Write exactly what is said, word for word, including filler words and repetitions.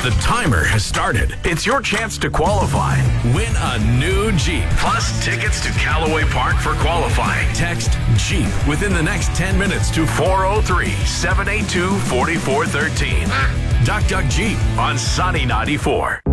The timer has started. It's your chance to qualify. Win a new Jeep, plus tickets to Callaway Park for qualifying. Text Jeep within the next ten minutes to four oh three, seven eight two, four four one three. Duck Duck Jeep on Sunny ninety-four.